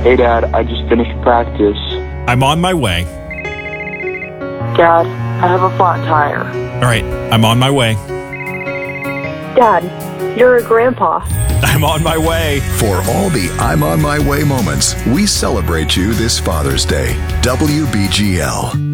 Hey, Dad, I just finished practice. I'm on my way. Dad, I have a flat tire. All right, I'm on my way. Dad, you're a grandpa. I'm on my way. For all the I'm on my way moments, we celebrate you this Father's Day. WBGL.